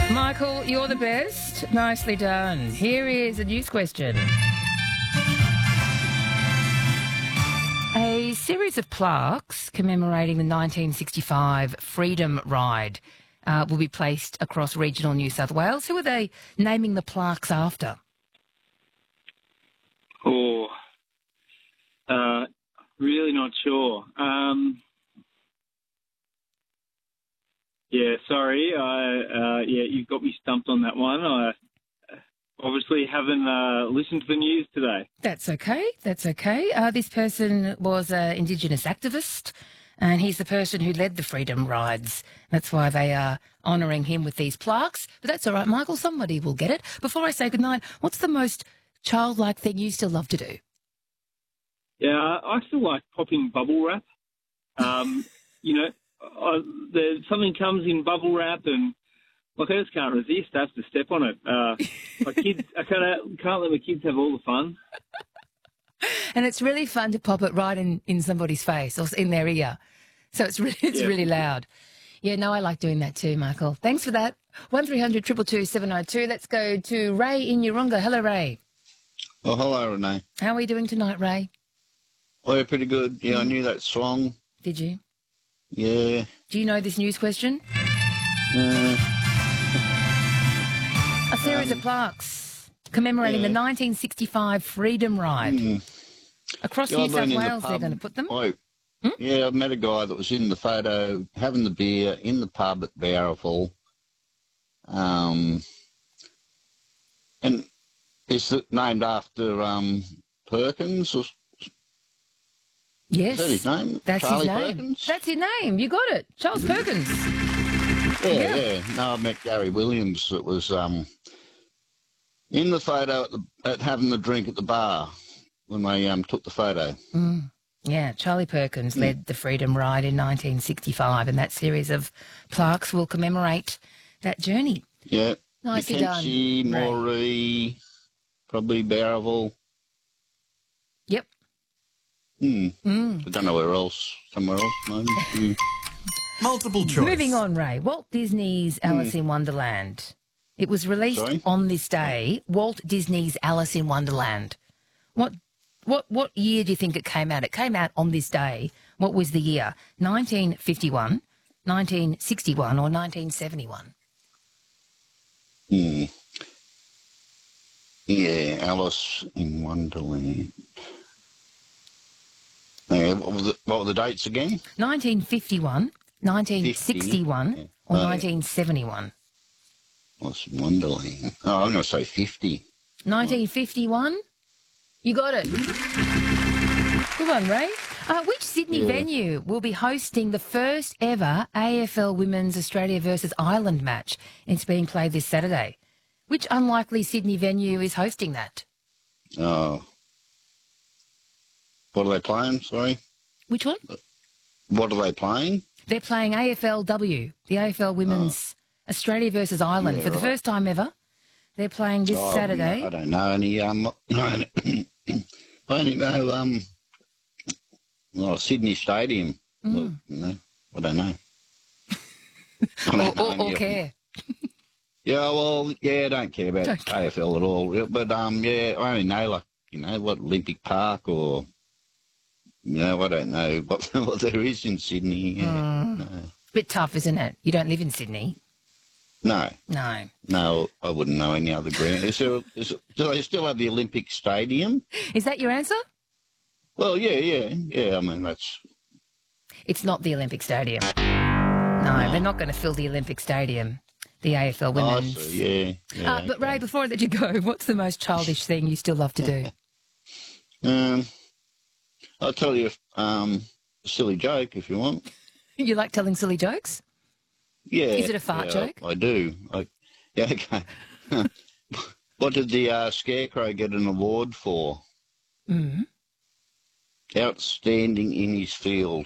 Michael, you're the best. Nicely done. Here is a news question. A series of plaques commemorating the 1965 Freedom Ride will be placed across regional New South Wales. Who are they naming the plaques after? Oh, really not sure. Yeah, sorry. You got me stumped on that one. I obviously haven't listened to the news today. That's okay. That's okay. This person was an Indigenous activist, and he's the person who led the Freedom Rides. That's why they are honouring him with these plaques. But that's all right, Michael. Somebody will get it. Before I say goodnight, what's the most childlike thing you still love to do? Yeah, I still like popping bubble wrap. Something comes in bubble wrap and I just can't resist. I have to step on it. My kids, I can't let my kids have all the fun. And it's really fun to pop it right in somebody's face or in their ear. So it's really loud. Yeah, no, I like doing that too, Michael. Thanks for that. 1300 222 702. Let's go to Ray in Urunga. Hello, Ray. Oh, hello, Renee. How are you doing tonight, Ray? Oh, yeah, pretty good. Yeah, I knew that song. Did you? Yeah. Do you know this news question? A series of plaques commemorating the 1965 Freedom Ride. Across New South Wales, they're going to put them. Yeah, I met a guy that was in the photo having the beer in the pub at Bowerful. And is it named after Perkins? Or, yes. Is that his name? That's Charlie his name. Perkins? That's his name. You got it. Charles Perkins. Yeah. No, I met Gary Williams that was in the photo at having the drink at the bar when they took the photo. Yeah, Charlie Perkins led the Freedom Ride in 1965, and that series of plaques will commemorate that journey. Yeah. Nicely Mackenzie, done. Moree, probably Bowerful. Yep. I don't know where else. Somewhere else, maybe. Multiple choice. Moving on, Ray. Walt Disney's Alice in Wonderland. It was released on this day. Walt Disney's Alice in Wonderland. What year do you think it came out? It came out on this day. What was the year? 1951, 1961 or 1971? Yeah, Alice in Wonderland. Yeah, what were the dates again? 1951, 1961 or 1971? Alice in Wonderland. Oh, I'm going to say 50. 1951? You got it. Good one, Ray. Which Sydney venue will be hosting the first ever AFL Women's Australia versus Ireland match? It's being played this Saturday. Which unlikely Sydney venue is hosting that? Oh. What are they playing, sorry? Which one? What are they playing? They're playing AFLW, the AFL Women's Australia versus Ireland, for the first time ever. They're playing this Saturday. I don't know any. I only know Sydney Stadium. Well, no, I don't know. Or care. I don't care about AFL at all. But I only know what Olympic Park or I don't know what there is in Sydney. No. Bit tough, isn't it? You don't live in Sydney. No, I wouldn't know any other ground. Do they still have the Olympic Stadium? Is that your answer? Well, yeah. I mean, that's... It's not the Olympic Stadium. No, they're not going to fill the Olympic Stadium, the AFL Women's. Oh, yeah. But, Ray, before I let you go, what's the most childish thing you still love to do? I'll tell you a silly joke if you want. You like telling silly jokes? Yeah. Is it a fart joke? I do. Okay. What did the Scarecrow get an award for? Outstanding in his field.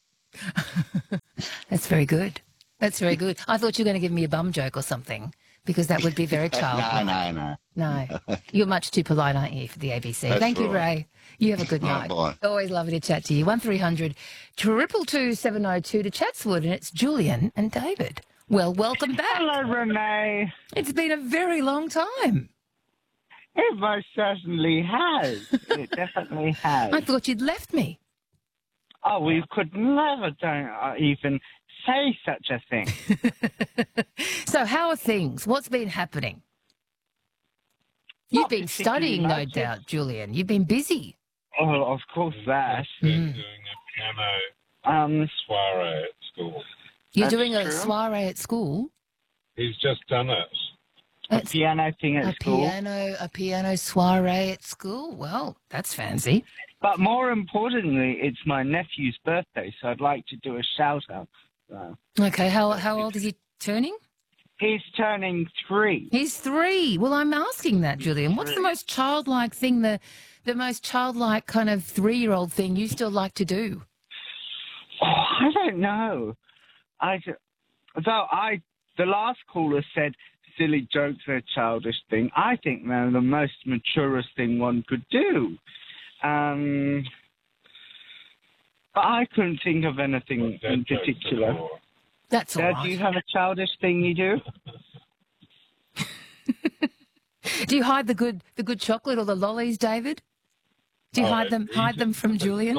That's very good. That's very good. I thought you were going to give me a bum joke or something, because that would be very childlike. No. You're much too polite, aren't you, for the ABC? Thank you, Ray. You have a good night. Bye. Always lovely to chat to you. 1300 222 702 to Chatswood, and it's Julian and David. Well, welcome back. Hello, Renee. It's been a very long time. It most certainly has. It definitely has. I thought you'd left me. Oh, we could never even say such a thing. So how are things? What's been happening? You've Not been studying, no particularly much. doubt, Julian. You've been busy. Oh, of course that. Doing a piano soiree at school. You're That's doing a true. soiree at school? He's just done it. A It's piano thing at a school. piano soiree at school? Well, that's fancy. But more importantly, it's my nephew's birthday, so I'd like to do a shout-out. Okay, how old is he turning? He's turning 3. He's 3. Well, I'm asking that, Julian. What's the most childlike thing, the most childlike kind of 3-year-old thing you still like to do? Oh, I don't know. The last caller said silly jokes are a childish thing. I think they're the most maturest thing one could do. But I couldn't think of anything in particular. That's all Dad, right. do you have a childish thing you do? Do you hide the good chocolate or the lollies, David? Do you hide them from Julian?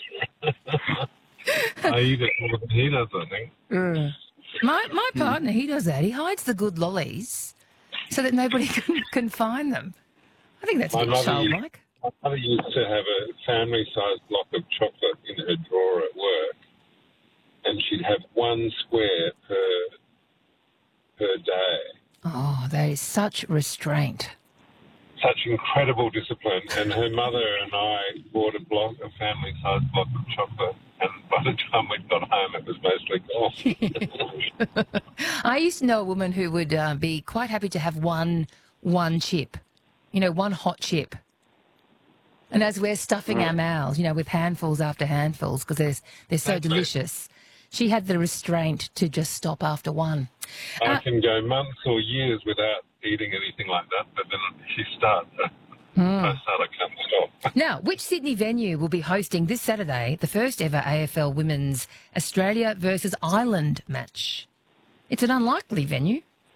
I eat it more than he does, I think. My partner, he does that. He hides the good lollies so that nobody can find them. I think that's a My bit mother childlike. My mother used to have a family-sized block of chocolate in her drawer at work, and she'd have one square per day. Oh, that is such restraint. Such incredible discipline. And her mother and I bought a family-sized block of chocolate, and by the time we got home, it was mostly gone. I used to know a woman who would be quite happy to have one chip, one hot chip. And as we're stuffing our mouths, with handfuls after handfuls, because they're so delicious, she had the restraint to just stop after one. I can go months or years without eating anything like that, but then she starts. I can't stop. Now, which Sydney venue will be hosting this Saturday the first ever AFL Women's Australia versus Ireland match? It's an unlikely venue.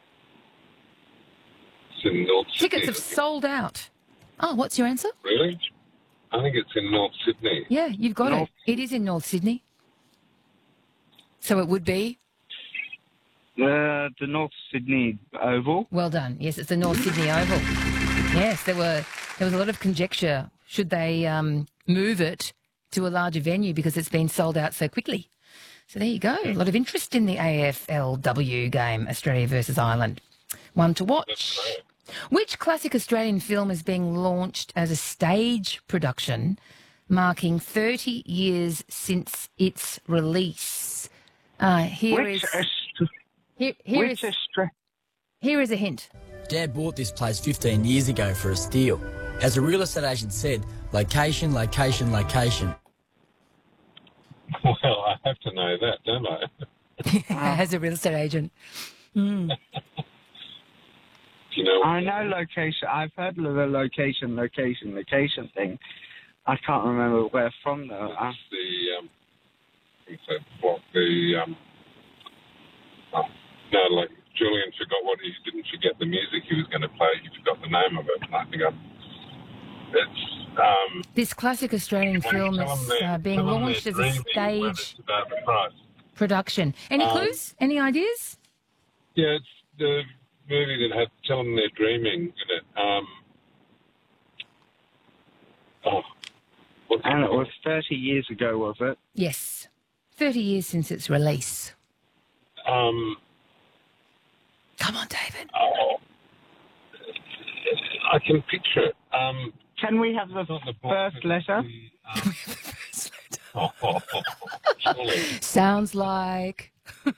It's in North Sydney. Tickets have sold out. Oh, what's your answer? Really? I think it's in North Sydney. Yeah, you've got it. It is in North Sydney. So it would be? The North Sydney Oval. Well done. Yes, it's the North Sydney Oval. Yes, there was a lot of conjecture. Should they move it to a larger venue because it's been sold out so quickly? So there you go. A lot of interest in the AFLW game, Australia versus Ireland. One to watch. Which classic Australian film is being launched as a stage production, marking 30 years since its release? Here is a hint. Dad bought this place 15 years ago for a steal. As a real estate agent said, location, location, location. Well, I have to know that, don't I? As a real estate agent. Do you know? I know location. I've heard of the location thing. I can't remember where from though. Julian forgot what he didn't forget the music he was going to play. He forgot the name of it. And I think it's This classic Australian film is being launched as a stage production. Any clues? Any ideas? Yeah, it's the movie that had Tell Them They're Dreaming in it. And it was 30 years ago, was it? Yes. 30 years since its release. Come on, David. I can picture it. Can we have the first letter? Sounds like...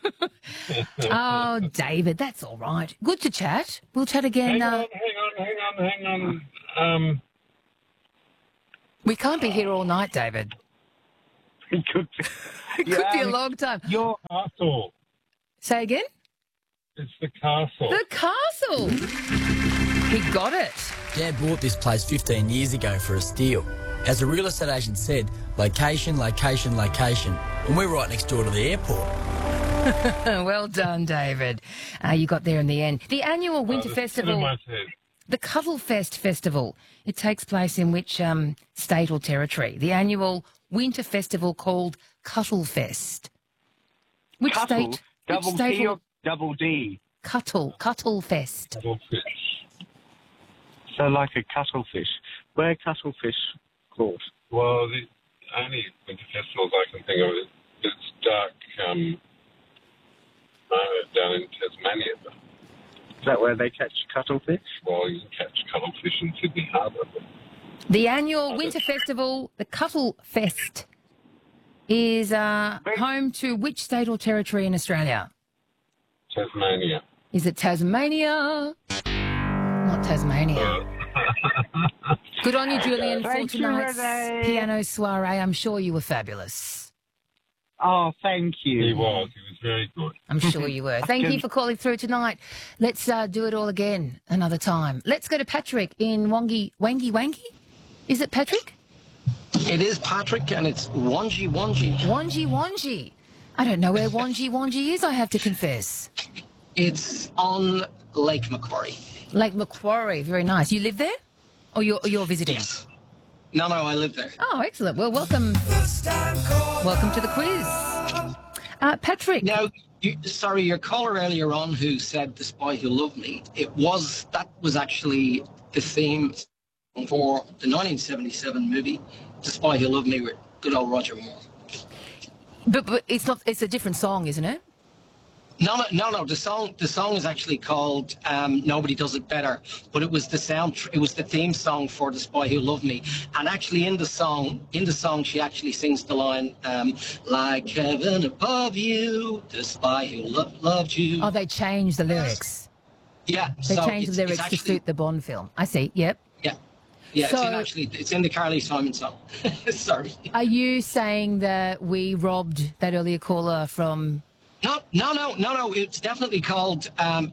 Oh, David, that's all right. Good to chat. We'll chat again. Hang on. We can't be here all night, David. It could be. It could be a long time. Your Castle. Say again? It's the castle. The castle. He got it. Dad bought this place 15 years ago for a steal. As a real estate agent said, location, location, location. And we're right next door to the airport. Well done, David. You got there in the end. The annual Winter Festival, the Cuddlefest Festival, it takes place in which state or territory? The annual Winter Festival called Cuttlefest. Which Cuttle? state? Double which state T or double D? Cuttlefest. So like a cuttlefish. Where are cuttlefish caught? Well, the only winter festivals I can think of is dark down in Tasmania. Is that where they catch cuttlefish? Well, you can catch cuttlefish in Sydney Harbour. The annual Winter Festival, the Cuttlefest, is home to which state or territory in Australia? Tasmania. Is it Tasmania? Not Tasmania. Good on you, Julian, for Thank you, tonight's Renee. piano soiree. I'm sure you were fabulous. Oh, thank you. He was very good. I'm sure you were. Thank you for calling through tonight. Let's do it all again another time. Let's go to Patrick in Wangi. Is it Patrick? It is Patrick, and it's Wangi. Wangi. I don't know where Wangi is, I have to confess. It's on Lake Macquarie. Lake Macquarie, very nice. You live there? Or you're visiting? Yes. No, I live there. Oh, excellent. Well, welcome. Welcome to the quiz. Patrick. Now, your caller earlier on who said "The Spy Who Loved Me," that was actually the theme for the 1977 movie "The Spy Who Loved Me" with good old Roger Moore. But it's not. It's a different song, isn't it? No. The song is actually called "Nobody Does It Better," but it was the theme song for "The Spy Who Loved Me." And actually, in the song, she actually sings the line, "Like heaven above you, the spy who loved you." Oh, they changed the lyrics. Yeah, They changed the lyrics to suit the Bond film. I see. Yep. Yeah, So- it's in the Carly Simon song. Sorry. Are you saying that we robbed that earlier caller from? No. It's definitely called.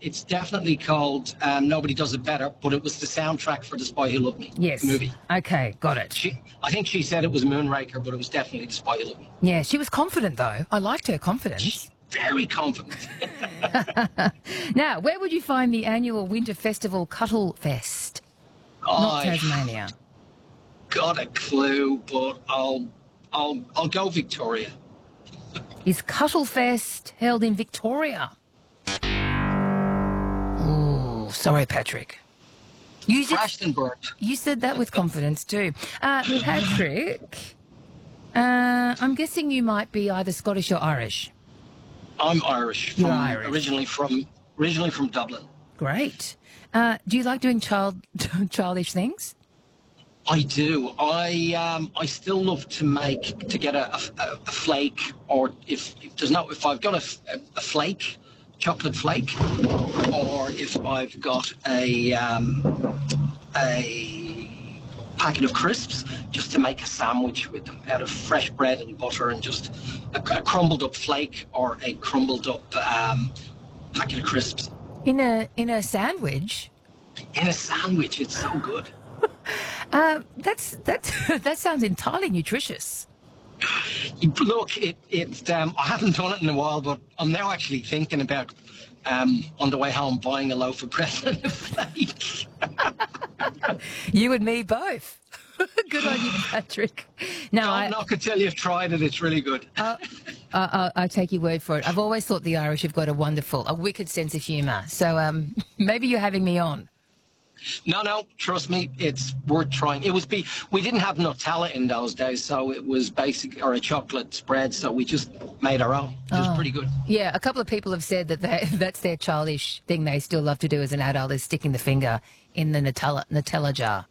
Nobody Does It Better, but it was the soundtrack for The Spy Who Loved Me. Yes. Movie. Okay, got it. I think she said it was Moonraker, but it was definitely The Spy Who Loved Me. Yeah, she was confident though. I liked her confidence. Very confident. Now, where would you find the annual Winter Festival Cuttlefest? Not Tasmania. Got a clue, but I'll go Victoria. Is Cuttlefest held in Victoria? Oh, sorry, Patrick. Crashed and burnt. You said that with confidence too. Patrick, I'm guessing you might be either Scottish or Irish. I'm Irish. You're Irish. Originally from Dublin. Great. Do you like doing childish things? I do. I still love to get a flake, or if I've got a flake, chocolate flake, or if I've got a packet of crisps, just to make a sandwich with them out of fresh bread and butter, and just a crumbled up flake or a crumbled up packet of crisps. In a sandwich? In a sandwich, it's so good. That sounds entirely nutritious. Look, I haven't done it in a while, but I'm now actually thinking about on the way home buying a loaf of bread and a flake. You and me both. Good on you, Patrick. Now, I'm not going to tell you I've tried it. It's really good. I'll take your word for it. I've always thought the Irish have got a wicked sense of humour. So maybe you're having me on. No, trust me, it's worth trying. We didn't have Nutella in those days, so it was or a chocolate spread, so we just made our own. It was pretty good. Yeah, a couple of people have said that that's their childish thing they still love to do as an adult, is sticking the finger in the Nutella jar.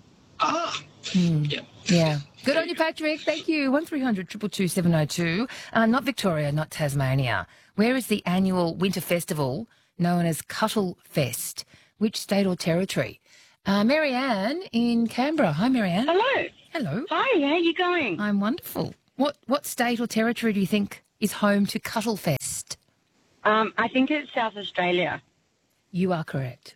Yeah. Yeah. Good on you, Patrick. Thank you. 1300 222 702. Not Victoria, not Tasmania. Where is the annual winter festival known as Cuttlefest? Which state or territory? Marianne in Canberra. Hi, Marianne. Hello. Hello. Hi, how are you going? I'm wonderful. What state or territory do you think is home to Cuttlefest? I think it's South Australia. You are correct.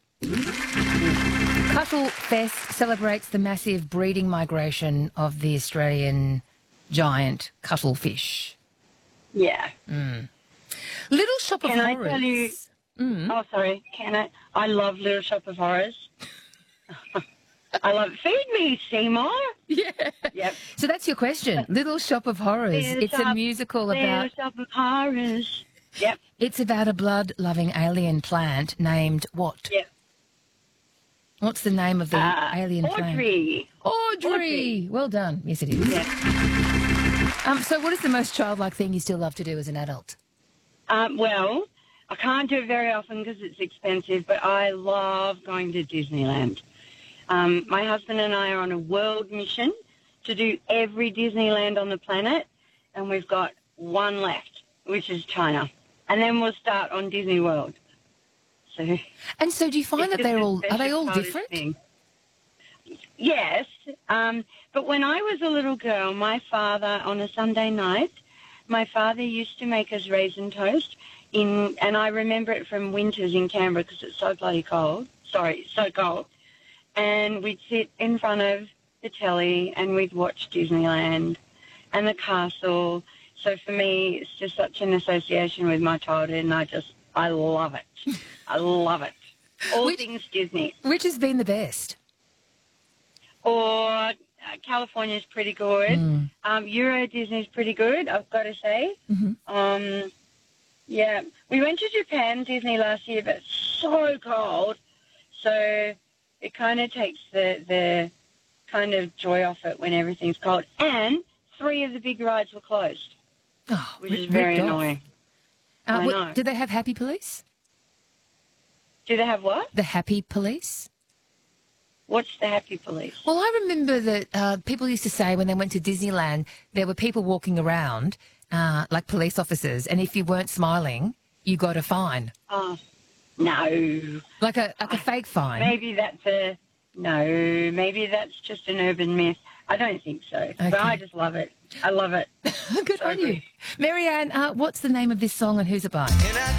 Cuttlefest celebrates the massive breeding migration of the Australian giant cuttlefish. Yeah. Little Shop of Can Horrors. I tell you? Oh, sorry. Can I? I love Little Shop of Horrors. I love it. Feed me, Seymour. Yeah. Yep. So that's your question. Little Shop of Horrors. Little It's a musical about... Little Shop of Horrors. Yep. It's about a blood-loving alien plant named what? Yep. What's the name of the alien plant? Audrey. Well done. Yes, it is. Yep. So what is the most childlike thing you still love to do as an adult? Well, I can't do it very often because it's expensive, but I love going to Disneyland. My husband and I are on a world mission to do every Disneyland on the planet, and we've got one left, which is China. And then we'll start on Disney World. So do you find that are they all different? Thing. Yes. But when I was a little girl, my father, on a Sunday night, my father used to make us raisin toast, and I remember it from winters in Canberra because it's so bloody cold. Sorry, so cold. And we'd sit in front of the telly and we'd watch Disneyland and the castle. So for me, it's just such an association with my childhood, and I love it. I love it. All things Disney. Which has been the best? Or California's pretty good. Euro Disney's pretty good, I've got to say. Mm-hmm. Yeah. We went to Japan Disney last year, but it's so cold. So it kind of takes the kind of joy off it when everything's cold. And 3 of the big rides were closed, which is very annoying. I know. Do they have Happy Police? Do they have what? The Happy Police? What's the Happy Police? Well, I remember that people used to say when they went to Disneyland, there were people walking around like police officers, and if you weren't smiling, you got a fine. Oh, no. Like a fake fine. Maybe that's just an urban myth. I don't think so. Okay. But I just love it. I love it. Good on you. Marianne, what's the name of this song and who's it by?